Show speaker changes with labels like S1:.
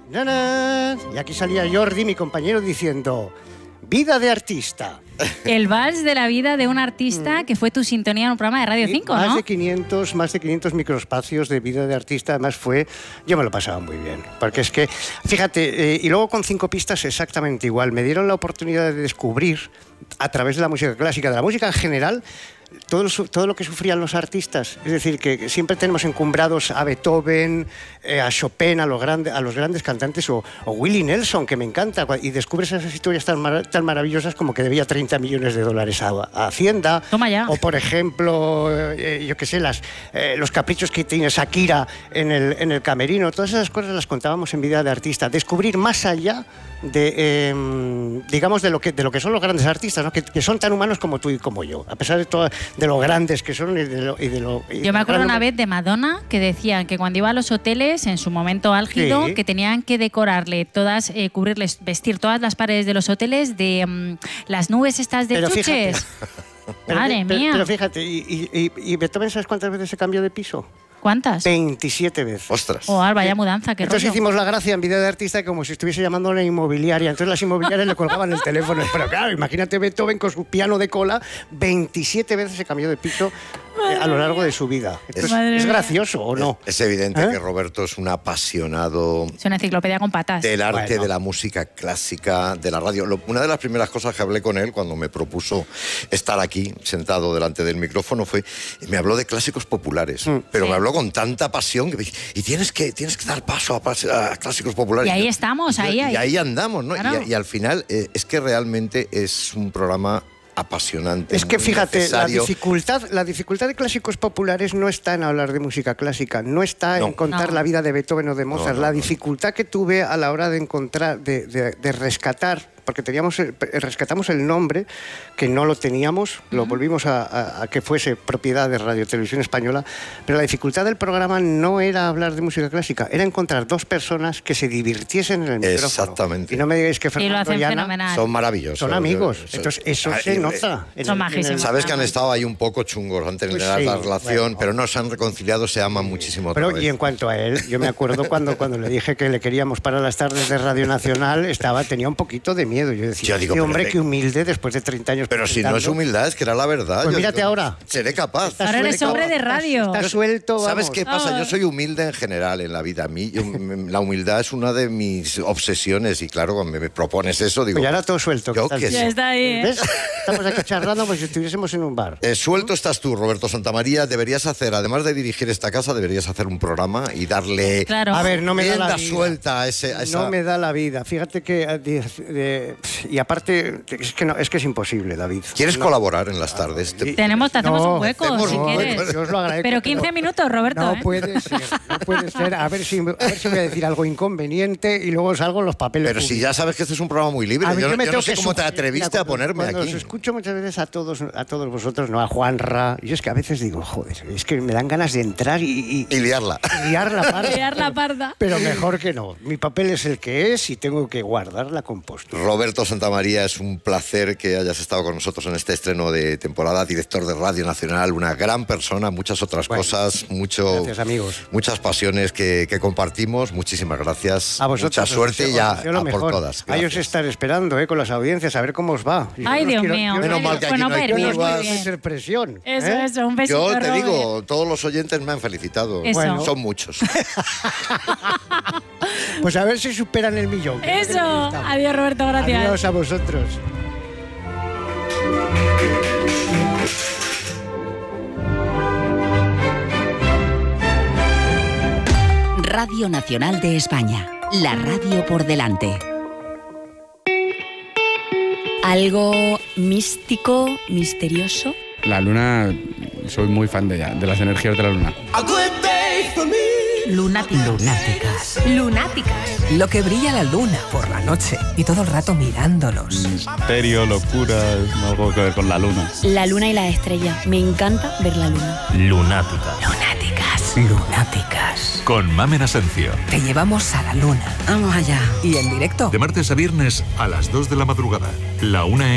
S1: Y aquí salía Jordi, mi compañero, diciendo: vida de artista.
S2: El vals de la vida de un artista que fue tu sintonía en un programa de Radio 5,
S1: más
S2: ¿no?
S1: Más de 500 microespacios de vida de artista. Además yo me lo pasaba muy bien. Porque es que, fíjate, y luego con 5 pistas exactamente igual. Me dieron la oportunidad de descubrir, a través de la música clásica, de la música en general, todo lo que sufrían los artistas. Es decir, que siempre tenemos encumbrados a Beethoven, a Chopin, a los grandes cantantes, o Willie Nelson, que me encanta, y descubres esas historias tan maravillosas como que debía $30 millones a Hacienda.
S2: Toma ya.
S1: O, por ejemplo, yo qué sé, los caprichos que tiene Shakira en el camerino. Todas esas cosas las contábamos en Vida de Artista. Descubrir más allá de, digamos, de lo que son los grandes artistas, ¿no? que son tan humanos como tú y como yo, a pesar de lo grandes que son
S2: Yo me acuerdo una vez de Madonna que decían que cuando iba a los hoteles en su momento álgido, sí, que tenían que decorarle todas, cubrirles, vestir todas las paredes de los hoteles de las nubes estas de chuches. Madre mía.
S1: Pero fíjate, ¿y Beethoven sabes cuántas veces se cambió de piso?
S2: ¿Cuántas?
S1: 27 veces.
S3: ¡Ostras!
S2: Vaya mudanza, qué
S1: Entonces
S2: rollo.
S1: hicimos la gracia en Vida de Artista como si estuviese llamando a una inmobiliaria. Entonces las inmobiliarias le colgaban el teléfono. Pero claro, imagínate Beethoven con su piano de cola, 27 veces se cambió de piso a lo largo de su vida. ¿Es gracioso o no?
S3: Es evidente que Roberto es un apasionado...
S2: Es una enciclopedia con patas.
S3: Del arte, de la música clásica, de la radio. Una de las primeras cosas que hablé con él cuando me propuso estar aquí, sentado delante del micrófono, me habló de clásicos populares. Pero me habló con tanta pasión que me dijo, y tienes que dar paso a clásicos populares.
S2: Y ahí estamos, ahí.
S3: Y ahí andamos, ¿no?
S2: Claro.
S3: Y al final es que realmente es un programa apasionante.
S1: Es que fíjate,
S3: necesario.
S1: la dificultad de clásicos populares no está en hablar de música clásica, no está en contar la vida de Beethoven o de Mozart. La dificultad que tuve a la hora de encontrar, de rescatar, porque rescatamos el nombre, que no lo teníamos, lo volvimos a que fuese propiedad de Radio Televisión Española, pero la dificultad del programa no era hablar de música clásica, era encontrar dos personas que se divirtiesen en el micrófono.
S3: Exactamente.
S1: Y no me digáis que Fernando y Ana
S3: son maravillosos.
S1: Son amigos. Entonces eso se nota.
S2: Son majísimos.
S3: Sabes que han estado ahí un poco chungos antes de la relación, pero no se han reconciliado, se aman muchísimo otra vez.
S1: Y en cuanto a él, yo me acuerdo cuando le dije que le queríamos para las tardes de Radio Nacional, tenía un poquito de miedo. Yo decía, este hombre qué humilde después de 30 años.
S3: Pero si no es humildad, es que era la verdad.
S1: Pues mírate ahora.
S3: Seré capaz.
S2: Ahora eres hombre de radio.
S1: Está suelto, vamos.
S3: ¿Sabes qué pasa? Yo soy humilde en general en la vida. A mí la humildad es una de mis obsesiones y claro, cuando me propones eso, digo...
S1: Pues ya era todo suelto.
S2: Ya está ahí,
S1: ¿Ves? Estamos aquí charlando como si estuviésemos en un bar.
S3: Suelto estás tú, Roberto Santamaría. Deberías hacer, además de dirigir esta casa, deberías hacer un programa y darle...
S2: Claro.
S1: A ver, no me da la vida.
S3: Suelta a esa...
S1: No me da la vida. Fíjate que... y aparte... Es que es imposible, David.
S3: ¿Quieres colaborar en las tardes?
S2: Te hacemos un hueco, si quieres.
S1: Yo os lo agradezco.
S2: Pero 15 minutos, Roberto.
S1: No puede ser. A ver si voy a decir algo inconveniente y luego salgo en los papeles.
S3: Pero si ya sabes que este es un programa muy libre. Yo no sé cómo te atreviste a ponerme aquí.
S1: Os escucho muchas veces a todos vosotros, no a Juanra. Yo es que a veces digo, joder, es que me dan ganas de entrar y
S3: liarla.
S1: Liar
S2: la parda.
S1: Pero mejor que no. Mi papel es el que es y tengo que guardar la compostura.
S3: Roberto Santamaría, es un placer que hayas estado con nosotros en este estreno de temporada, director de Radio Nacional, una gran persona, muchas otras cosas,
S1: gracias, amigos.
S3: Muchas pasiones que compartimos. Muchísimas gracias.
S1: A vosotros.
S3: Mucha suerte y a por todas.
S1: Ahí os estaré esperando con las audiencias, a ver cómo os va.
S2: Ay, Dios mío.
S3: Menos mal que aquí no hay curvas.
S1: Hacer presión.
S2: Eso, un besito.
S3: Yo te digo, todos los oyentes me han felicitado.
S2: Bueno.
S3: Son muchos.
S1: Pues a ver si superan el millón.
S2: Eso. Adiós, Roberto, gracias.
S1: Adiós a vosotros.
S4: Radio Nacional de España, la radio por delante.
S5: ¿Algo místico, misterioso?
S6: La luna, soy muy fan de ella, de las energías de la luna.
S7: Lunáticas. Lo que brilla la luna por la noche y todo el rato mirándonos.
S6: Misterio, locura, algo que ver con la luna.
S5: La luna y la estrella. Me encanta ver la luna.
S7: Lunáticas.
S8: Con Mamen Asencio.
S7: Te llevamos a la luna. Vamos allá. Y en directo.
S8: De martes a viernes a las 2 de la madrugada. La 1